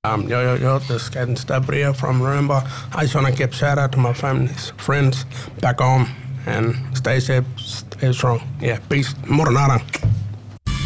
Yo, this is Captain Stabria from Remember. I just want to give shout out to my families, friends back home, and stay safe, stay strong. Yeah, peace. Moranara.